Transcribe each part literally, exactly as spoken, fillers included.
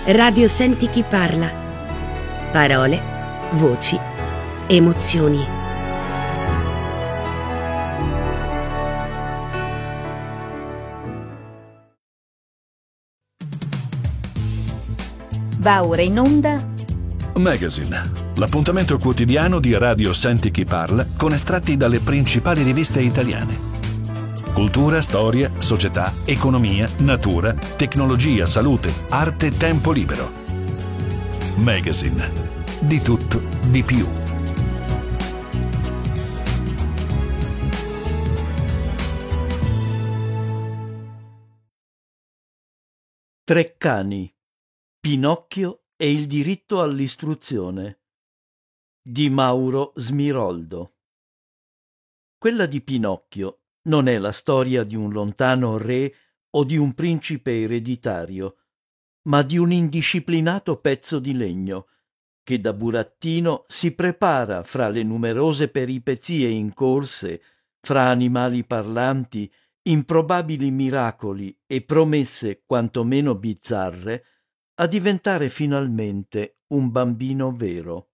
Radio Senti chi parla. Parole, voci, emozioni. Va ora in onda Magazine, l'appuntamento quotidiano di Radio Senti chi parla con estratti dalle principali riviste italiane. Cultura, storia, società, economia, natura, tecnologia, salute, arte, tempo libero. Magazine, di tutto, di più. Treccani, Pinocchio e il diritto all'istruzione di Mauro Smiroldo. Quella di Pinocchio non è la storia di un lontano re o di un principe ereditario, ma di un indisciplinato pezzo di legno che da burattino si prepara fra le numerose peripezie incorse, fra animali parlanti, improbabili miracoli e promesse quantomeno bizzarre, a diventare finalmente un bambino vero.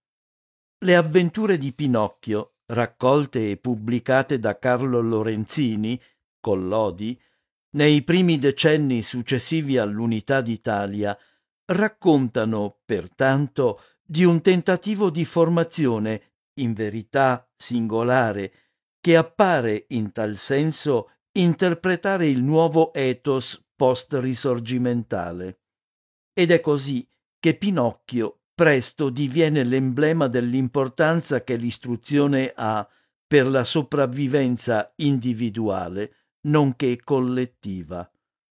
Le avventure di Pinocchio, raccolte e pubblicate da Carlo Lorenzini, Collodi, nei primi decenni successivi all'Unità d'Italia, raccontano, pertanto, di un tentativo di formazione, in verità singolare, che appare in tal senso interpretare il nuovo ethos post-risorgimentale. Ed è così che Pinocchio presto diviene l'emblema dell'importanza che l'istruzione ha per la sopravvivenza individuale, nonché collettiva.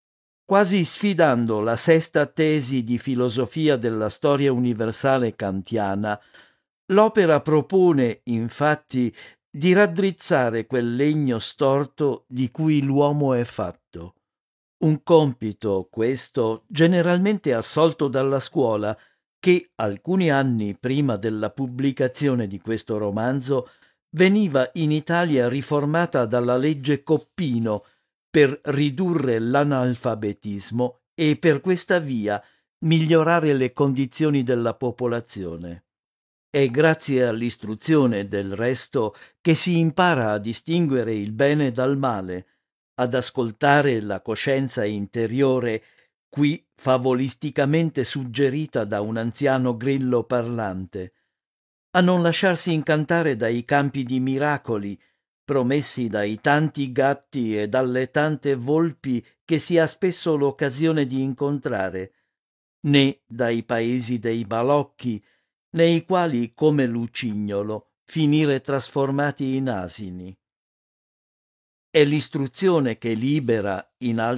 Quasi sfidando la sesta tesi di filosofia della storia universale kantiana, l'opera propone, infatti, di raddrizzare quel legno storto di cui l'uomo è fatto. Un compito, questo, generalmente assolto dalla scuola, che alcuni anni prima della pubblicazione di questo romanzo veniva in Italia riformata dalla legge Coppino per ridurre l'analfabetismo e per questa via migliorare le condizioni della popolazione. È grazie all'istruzione, del resto, che si impara a distinguere il bene dal male, ad ascoltare la coscienza interiore, qui favolisticamente suggerita da un anziano grillo parlante, a non lasciarsi incantare dai campi di miracoli promessi dai tanti gatti e dalle tante volpi che si ha spesso l'occasione di incontrare, né dai paesi dei balocchi, nei quali, come Lucignolo, finire trasformati in asini. È l'istruzione che libera, in